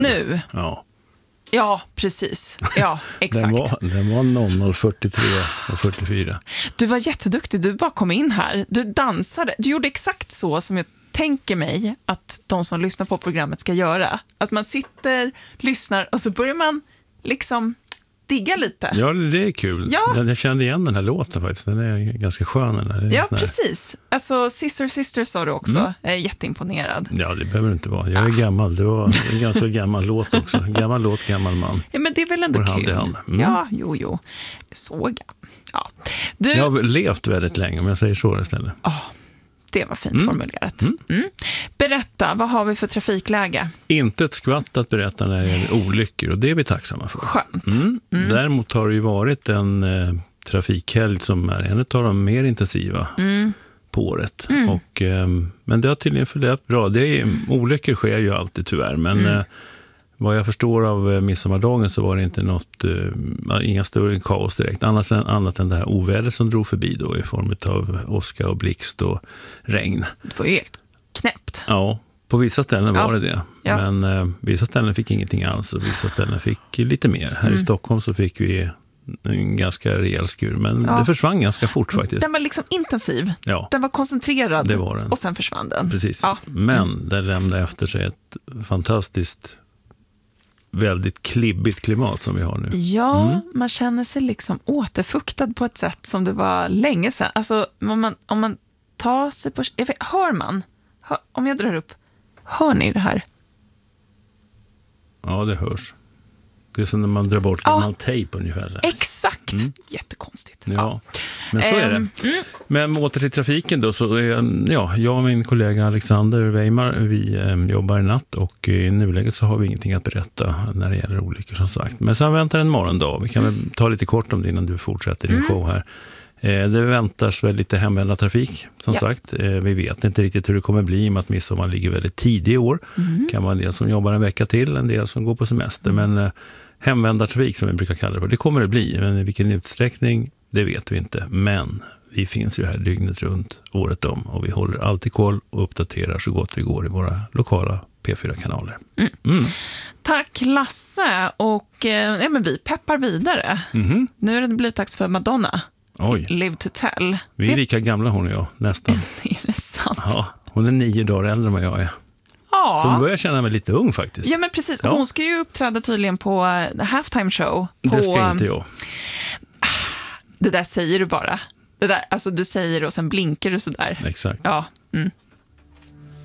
Nu? Ja. Ja, precis. Ja, exakt. Den var 00:43 och 44. Du var jätteduktig. Du bara kom in här. Du dansade. Du gjorde exakt så som jag tänker mig att de som lyssnar på programmet ska göra. Att man sitter, lyssnar och så börjar man liksom digga lite. Ja, det är kul. Ja. Jag kände igen den här låten faktiskt. Den är ganska skön. Ja, precis. Alltså, Sister sa du också. Jag är jätteimponerad. Ja, det behöver det inte vara. Jag är gammal. Det var en ganska gammal låt också. Gammal låt, gammal man. Ja, men det är väl ändå hand kul. i hand. Ja, jo. Såg jag. Ja. Jag har levt väldigt länge, om jag säger så istället. Det var fint formulerat. Berätta, vad har vi för trafikläge? Inte ett skvatt att berätta när det gäller olyckor, och det är vi tacksamma för. Skönt. Däremot har det ju varit en trafikhelg som är en av de mer intensiva på året. Och, men det har tydligen förlöpt bra. Olyckor sker ju alltid tyvärr, men vad jag förstår av midsommardagen så var det inte inga större kaos direkt. Annat än det här ovädret som drog förbi då i form av åska och blixt och regn. Det var ju helt knäppt. Ja, på vissa ställen var det. Ja. Men vissa ställen fick ingenting alls och vissa ställen fick lite mer. Här i Stockholm så fick vi en ganska rejäl skur, men det försvann ganska fort faktiskt. Den var liksom intensiv. Ja. Den var koncentrerad. Det var den. Och sen försvann den. Precis. Ja. Men den lämnade efter sig ett fantastiskt väldigt klibbigt klimat som vi har nu. Ja, man känner sig liksom återfuktad på ett sätt som det var länge sedan. Alltså, om man tar sig på... Hör man? Om jag drar upp, hör ni det här? Ja, det hörs. Det är som när man drar bort gammal tejp ungefär. Så. Exakt. Jättekonstigt. Ja, men så är det. Men åter till trafiken då, så jag och min kollega Alexander Weimar, vi jobbar i natt och i nuläget så har vi ingenting att berätta när det gäller olyckor som sagt. Men sen väntar en morgondag. Vi kan väl ta lite kort om det innan du fortsätter din show här. Det väntas väl lite hemvända trafik, som sagt. Vi vet inte riktigt hur det kommer bli, med att midsommar ligger väldigt tidigt i år. Kan vara en del som jobbar en vecka till, en del som går på semester. Men hemvända trafik, som vi brukar kalla det, det kommer det bli. Men i vilken utsträckning, det vet vi inte. Men vi finns ju här dygnet runt, året om. Och vi håller alltid koll och uppdaterar så gott det går i våra lokala P4-kanaler. Tack Lasse, och men vi peppar vidare. Nu är det blivit dags för Madonna. Oj. Live to tell. Vi är lika gamla hon och jag, nästan. Är det sant? Ja, hon är 9 dagar äldre än vad jag är. Ja. Så börjar jag känna mig lite ung faktiskt. Ja, men precis. Ja. Hon ska ju uppträda tydligen på halftime show. Det ska inte jag. Det där säger du bara. Det där, alltså du säger och sen blinkar du sådär. Exakt. Ja.